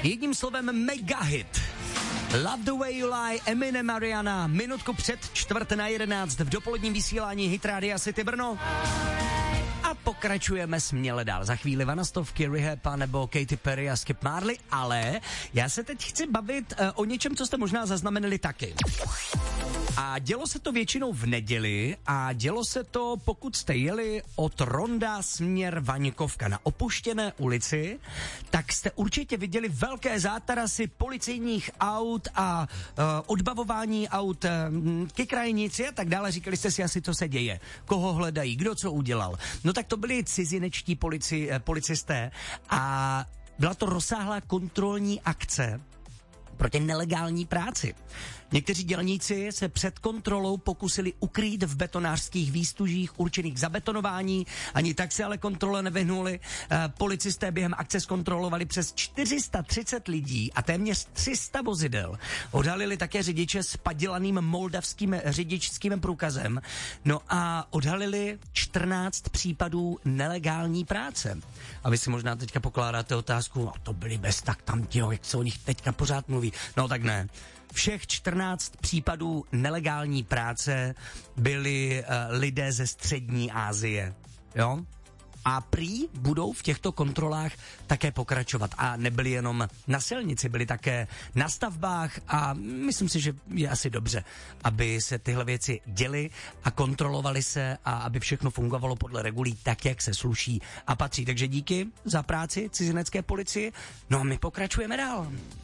Jedním slovem mega hit. Love the way you lie, Eminem a Rihanna, minutku před 10:45 v dopoledním vysílání Hit Rádia City Brno. A pokračujeme směle dál. Za chvíli Vanastovky, Rehab nebo Katy Perry a Skip Marley, ale já se teď chci bavit o něčem, co jste možná zaznamenali taky. A dělo se to většinou v neděli a dělo se to, pokud jste jeli od Ronda směr Vaňkovka na opuštěné ulici, tak jste určitě viděli velké zátarasy policejních aut a odbavování aut ke krajnici a tak dále. Říkali jste si asi, co se děje, koho hledají, kdo co udělal. No tak to byli cizinečtí policisté a byla to rozsáhlá kontrolní akce proti nelegální práci. Někteří dělníci se před kontrolou pokusili ukrýt v betonářských výstužích určených k zabetonování, ani tak se ale kontrole nevyhnuli. Policisté během akce zkontrolovali přes 430 lidí a téměř 300 vozidel. Odhalili také řidiče s padělaným moldavským řidičským průkazem. No a odhalili 14 případů nelegální práce. A vy si možná teďka pokládáte otázku, a to byli bez tak tam těho, jak se o nich teďka pořád mluví. No tak ne. Všech 14 případů nelegální práce byli lidé ze střední Asie, jo? A prý budou v těchto kontrolách také pokračovat. A nebyli jenom na silnici, byli také na stavbách a myslím si, že je asi dobře, aby se tyhle věci děly a kontrolovaly se a aby všechno fungovalo podle regulí tak, jak se sluší a patří. Takže díky za práci cizinecké policii. No a my pokračujeme dál.